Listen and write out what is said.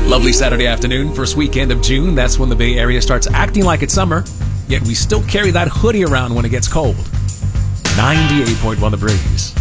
Lovely Saturday afternoon, first weekend of June. That's when the Bay Area starts acting like it's summer, yet we still carry that hoodie around when it gets cold. 98.1 The Breeze.